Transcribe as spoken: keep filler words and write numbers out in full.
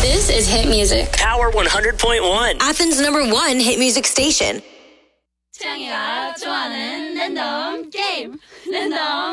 This is Hit Music. Power one hundred point one. Athens number one hit music station. 태양이가 좋아하는 랜덤 게임. 랜덤